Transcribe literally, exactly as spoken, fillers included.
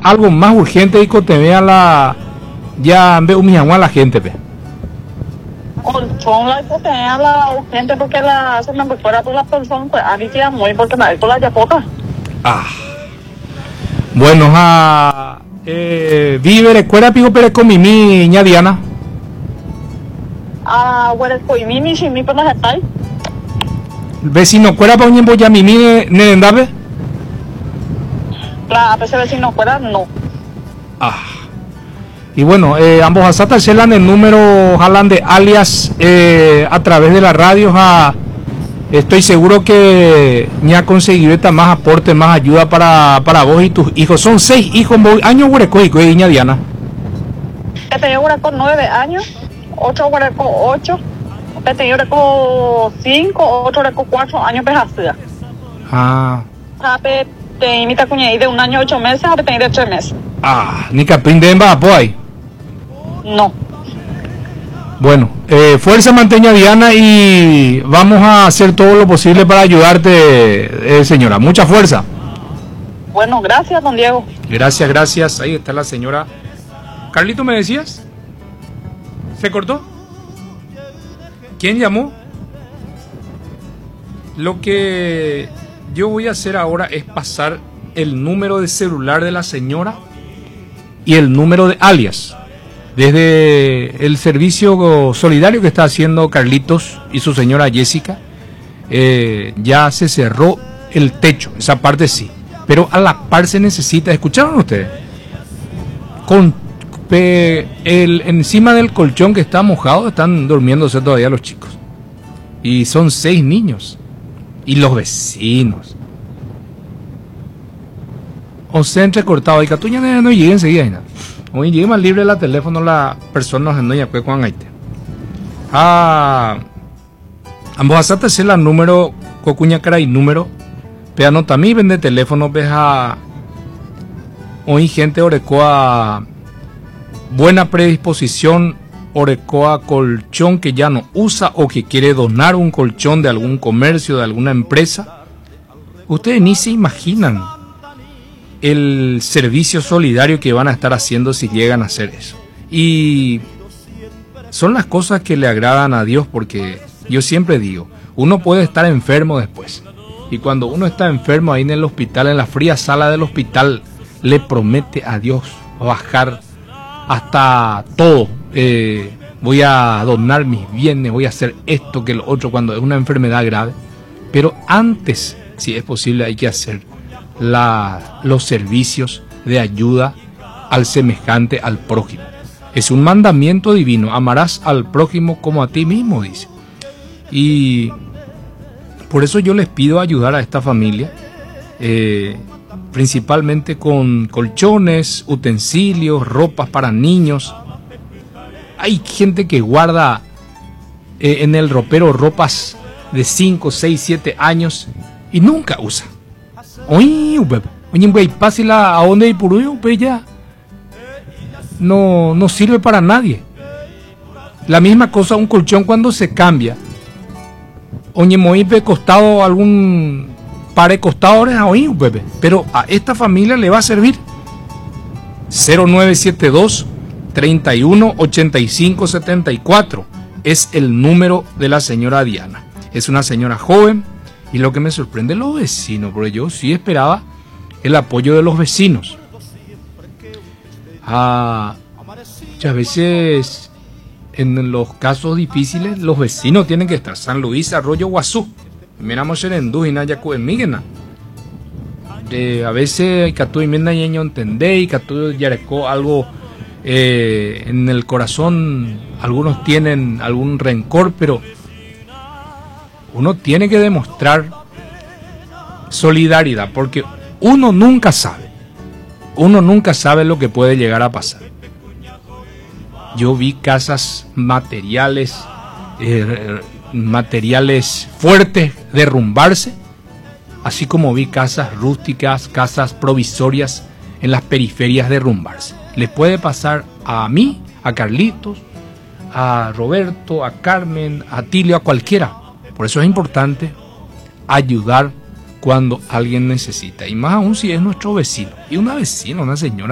algo más urgente y que te vea la ya ve un a la gente pe. Colchón la hipoteca la urgente porque la se me recuerda por la persona pues a mí queda muy porque me con la yapota. Ah. Bueno, a eh vive recuerda pico pero con mi niña Diana. Ah, bueno, pues mi ni si mi por la está. Vecino, ¿cuera pa un ya mi ne ne ndabe? La a pesar de si no fuera no. Ah. Y bueno, eh, ambos asata chelan el número jalan de alias eh, a través de la radio. Ja, estoy seguro que ni ha conseguido esta más aporte, más ayuda para, para vos y tus hijos. Son seis hijos, años hueco y niña Diana. Este yo hueco nueve años, ocho hueco ocho, este yo hueco cinco, otro hueco cuatro años pejasía. Ah. Ape te imita cuña de un año ocho meses, ape te de tres meses. Ah, ni capín de emba ahí. No. Bueno, eh, fuerza manteña Diana y vamos a hacer todo lo posible para ayudarte, eh, señora. Mucha fuerza. Bueno, gracias, don Diego. Gracias, gracias. Ahí está la señora. Carlito, ¿me decías? ¿Se cortó? ¿Quién llamó? Lo que yo voy a hacer ahora es pasar el número de celular de la señora y el número de alias. Desde el servicio solidario que está haciendo Carlitos y su señora Jessica, eh, ya se cerró el techo, esa parte sí. Pero a la par se necesita, ¿escucharon ustedes? Con pe, el, encima del colchón que está mojado están durmiéndose todavía los chicos. Y son seis niños. Y los vecinos. O sea, entrecortado. Y que tú ya no llegué enseguida. ¿No? Hoy llegué más libre la teléfono la persona en doña Cue Juan Aite. Ah, ambos asate se la número cocuña cara y número. Peano también vende teléfono veja. Hoy gente orecoa buena predisposición, orecoa colchón que ya no usa o que quiere donar un colchón de algún comercio, de alguna empresa. Ustedes ni se imaginan el servicio solidario que van a estar haciendo si llegan a hacer eso. Y son las cosas que le agradan a Dios, porque yo siempre digo, uno puede estar enfermo después. Y cuando uno está enfermo ahí en el hospital, en la fría sala del hospital, le promete a Dios bajar hasta todo. Eh, voy a donar mis bienes, voy a hacer esto que lo otro cuando es una enfermedad grave. Pero antes, si es posible, hay que hacer La, los servicios de ayuda al semejante, al prójimo. Es un mandamiento divino, amarás al prójimo como a ti mismo, dice. Y por eso yo les pido ayudar a esta familia, eh, principalmente con colchones, utensilios, ropas para niños. Hay gente que guarda eh, en el ropero ropas de cinco, seis, siete años y nunca usa. Oye, oye, güey, pásela a donde hay por hoy, ya. No, no sirve para nadie. La misma cosa un colchón cuando se cambia. Oye, muy costado algún par de costadores a oír, bebé. Pero a esta familia le va a servir. cero nueve siete dos, treinta y uno, ochenta y cinco, setenta y cuatro es el número de la señora Diana. Es una señora joven. Y lo que me sorprende es los vecinos, porque yo sí esperaba el apoyo de los vecinos. Ah, muchas veces, en los casos difíciles, los vecinos tienen que estar. San Luis, Arroyo, Guazú. Miramos en Endú y Nayacu en Miguena. A veces, Catú y Mena y entendé, y Catú yarecó algo eh, en el corazón. Algunos tienen algún rencor, pero uno tiene que demostrar solidaridad, porque uno nunca sabe, uno nunca sabe lo que puede llegar a pasar. Yo vi casas materiales, eh, materiales fuertes derrumbarse, así como vi casas rústicas, casas provisorias en las periferias derrumbarse. Le puede pasar a mí, a Carlitos, a Roberto, a Carmen, a Tilio, a cualquiera. Por eso es importante ayudar cuando alguien necesita, y más aún si es nuestro vecino, y una vecina, una señora